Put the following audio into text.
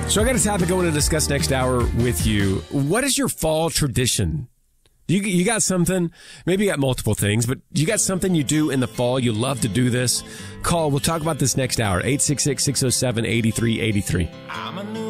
So I got a topic I want to discuss next hour with you. What is your fall tradition? You got something? Maybe you got multiple things, but you got something you do in the fall? You love to do this? Call. We'll talk about this next hour. 866-607-8383.